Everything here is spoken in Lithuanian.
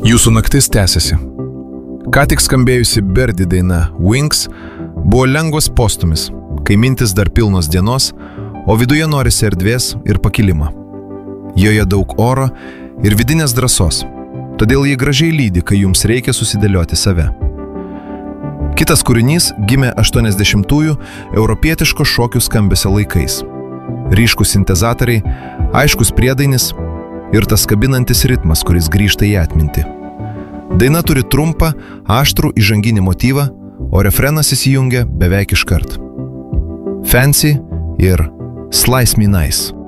Jūsų naktis tęsiasi. Ką tik skambėjusi Birdie daina Wings buvo lengvas postumis, kai mintis dar pilnos dienos, o viduje norisi erdvės ir pakilimo. Joje daug oro ir vidinės drąsos, todėl ji gražiai lydi, kai jums reikia susidėlioti save. Kitas kūrinys gimė 80-ųjų europietiško šokių skambesio laikais. Ryškus sintezatoriai, aiškus priedainis ir tas kabinantis ritmas, kuris grįžta į atmintį. Daina turi trumpą, aštrų įžanginį motyvą, o refrenas įsijungia beveik iškart. Fancy ir Slice Me Nice.